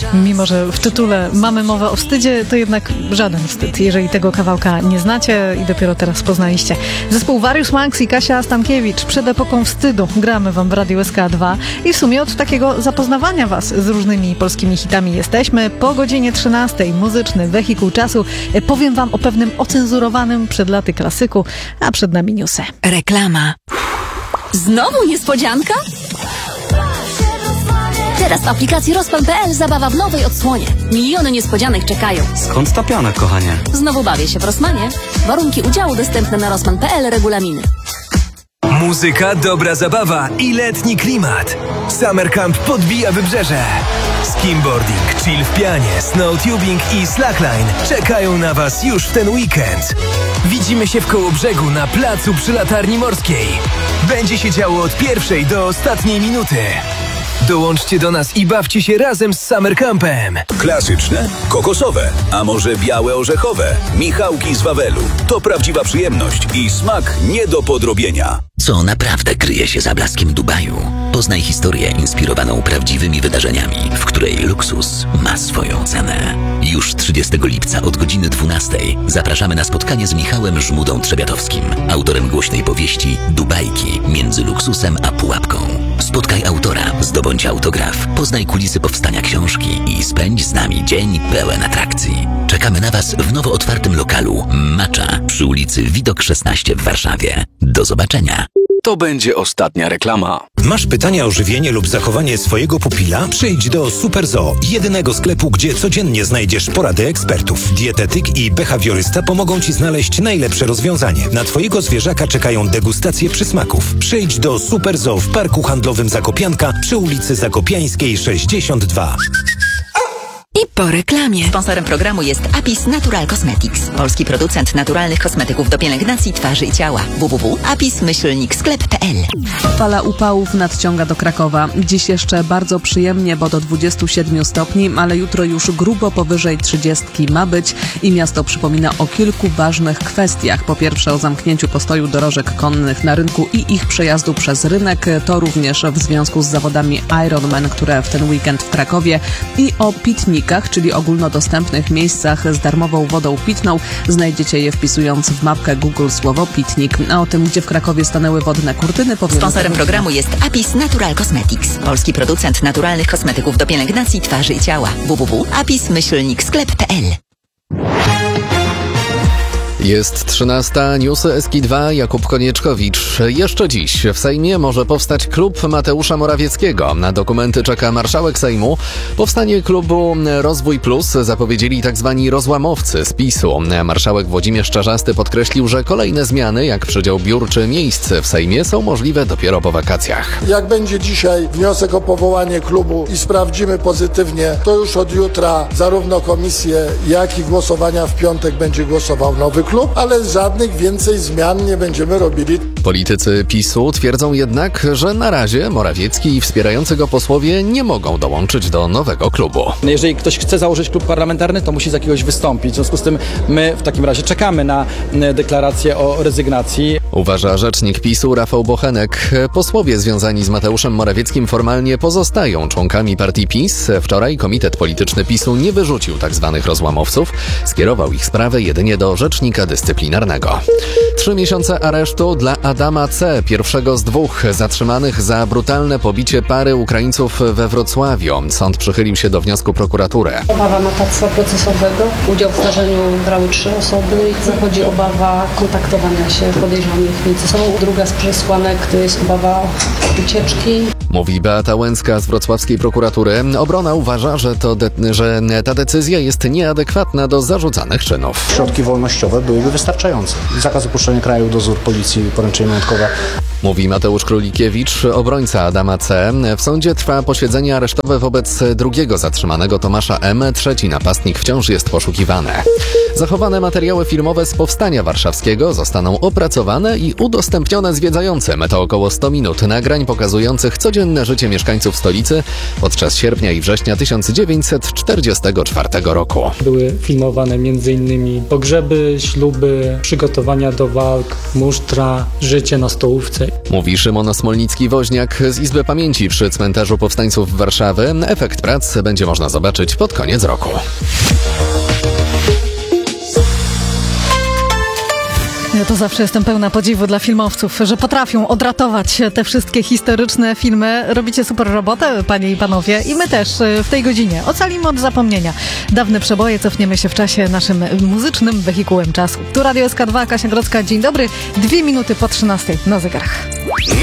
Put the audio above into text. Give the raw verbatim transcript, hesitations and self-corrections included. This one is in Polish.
Mimo że w tytule mamy mowę o wstydzie, to jednak żaden wstyd, jeżeli tego kawałka nie znacie i dopiero teraz poznaliście. Zespół Warius Max i Kasia Stankiewicz przed epoką wstydu gramy wam w Radiu S K dwa i w sumie od takiego zapoznawania was z różnymi polskimi hitami jesteśmy. Po godzinie trzynastej muzyczny wehikuł czasu. Powiem wam o pewnym ocenzurowanym przed laty klasyku, a przed nami newsy. Reklama. Znowu niespodzianka? Teraz w aplikacji Rozpan kropka pe el zabawa w nowej odsłonie. Miliony niespodzianek czekają. Skąd ta piana, kochanie? Znowu bawię się w Rossmanie. Warunki udziału dostępne na rozpan kropka pe el, regulaminy. Muzyka, dobra zabawa i letni klimat. Summer Camp podbija wybrzeże. Skimboarding, chill w pianie, snowtubing i slackline czekają na was już w ten weekend. Widzimy się w Kołobrzegu na placu przy Latarni Morskiej. Będzie się działo od pierwszej do ostatniej minuty. Dołączcie do nas i bawcie się razem z Summer Campem. Klasyczne, kokosowe, a może białe orzechowe. Michałki z Wawelu. To prawdziwa przyjemność i smak nie do podrobienia. Co naprawdę kryje się za blaskiem Dubaju? Poznaj historię inspirowaną prawdziwymi wydarzeniami, w której luksus ma swoją cenę. Już trzydziestego lipca od godziny dwunastej zapraszamy na spotkanie z Michałem Żmudą Trzebiatowskim, autorem głośnej powieści Dubajki między luksusem a pułapką. Spotkaj autora, zdobądź autograf, poznaj kulisy powstania książki i spędź z nami dzień pełen atrakcji. Czekamy na was w nowo otwartym lokalu Macza przy ulicy Widok szesnaście w Warszawie. Do zobaczenia. To będzie ostatnia reklama. Masz pytania o żywienie lub zachowanie swojego pupila? Przyjdź do Super Zoo, jedynego sklepu, gdzie codziennie znajdziesz porady ekspertów. Dietetyk i behawiorysta pomogą ci znaleźć najlepsze rozwiązanie. Na twojego zwierzaka czekają degustacje przysmaków. Przyjdź do Super Zoo w Parku Handlowym Zakopianka przy ulicy Zakopiańskiej sześćdziesiąt dwa. I po reklamie. Sponsorem programu jest Apis Natural Cosmetics. Polski producent naturalnych kosmetyków do pielęgnacji twarzy i ciała. w w w kropka apis myślnik sklep kropka pe el. Fala upałów nadciąga do Krakowa. Dziś jeszcze bardzo przyjemnie, bo do dwudziestu siedmiu stopni, ale jutro już grubo powyżej trzydziestki ma być i miasto przypomina o kilku ważnych kwestiach. Po pierwsze o zamknięciu postoju dorożek konnych na rynku i ich przejazdu przez rynek. To również w związku z zawodami Ironman, które w ten weekend w Krakowie, i o pitnikach, czyli ogólnodostępnych miejscach z darmową wodą pitną. Znajdziecie je wpisując w mapkę Google słowo pitnik. A o tym, gdzie w Krakowie stanęły wodne kurtyny, powiem... Sponsorem programu jest Apis Natural Cosmetics. Polski producent naturalnych kosmetyków do pielęgnacji twarzy i ciała. w w w kropka apis myślnik sklep kropka pe el. Jest trzynasta, newsy S K dwa, Jakub Konieczkowicz. Jeszcze dziś w Sejmie może powstać klub Mateusza Morawieckiego. Na dokumenty czeka marszałek Sejmu. Powstanie klubu Rozwój Plus zapowiedzieli tzw. rozłamowcy z PiSu. Marszałek Włodzimierz Czarzasty podkreślił, że kolejne zmiany, jak przydział biur czy miejsc w Sejmie, są możliwe dopiero po wakacjach. Jak będzie dzisiaj wniosek o powołanie klubu i sprawdzimy pozytywnie, to już od jutra zarówno komisje, jak i głosowania w piątek będzie głosował nowy klub. Klub, ale żadnych więcej zmian nie będziemy robili. Politycy PiSu twierdzą jednak, że na razie Morawiecki i wspierający go posłowie nie mogą dołączyć do nowego klubu. Jeżeli ktoś chce założyć klub parlamentarny, to musi z jakiegoś wystąpić. W związku z tym my w takim razie czekamy na deklarację o rezygnacji. Uważa rzecznik PiSu Rafał Bochenek. Posłowie związani z Mateuszem Morawieckim formalnie pozostają członkami partii PiS. Wczoraj Komitet Polityczny PiSu nie wyrzucił tzw. rozłamowców. Skierował ich sprawę jedynie do rzecznika dyscyplinarnego. Trzy miesiące aresztu dla Adama C., pierwszego z dwóch zatrzymanych za brutalne pobicie pary Ukraińców we Wrocławiu. Sąd przychylił się do wniosku prokuratury. Obawa matactwa procesowego. Udział w zdarzeniu brały trzy osoby. Zachodzi obawa kontaktowania się podejrzanych między sobą. Druga z przesłanek to jest obawa ucieczki. Mówi Beata Łęcka z wrocławskiej prokuratury. Obrona uważa, że, to de- że ta decyzja jest nieadekwatna do zarzucanych czynów. Środki wolnościowe byłyby wystarczające. Zakaz opuszczenia kraju, dozór policji, poręczenie majątkowe. Mówi Mateusz Królikiewicz, obrońca Adama C. W sądzie trwa posiedzenie aresztowe wobec drugiego zatrzymanego Tomasza M. Trzeci napastnik wciąż jest poszukiwany. Zachowane materiały filmowe z Powstania Warszawskiego zostaną opracowane i udostępnione zwiedzającym. To około sto minut nagrań pokazujących codzienne życie mieszkańców stolicy podczas sierpnia i września tysiąc dziewięćset czterdziestego czwartego roku. Były filmowane m.in. pogrzeby, śluby, przygotowania do walk, musztra, życie na stołówce Mówi Szymon Smolnicki-Woźniak z Izby Pamięci przy Cmentarzu Powstańców Warszawy. Efekt prac będzie można zobaczyć pod koniec roku. Ja to zawsze jestem pełna podziwu dla filmowców, że potrafią odratować te wszystkie historyczne filmy. Robicie super robotę, panie i panowie, i my też w tej godzinie ocalimy od zapomnienia dawne przeboje, cofniemy się w czasie naszym muzycznym wehikułem czasu. Tu Radio S K dwa, Kasia Grodzka, dzień dobry, dwie minuty po trzynastej na zegarach.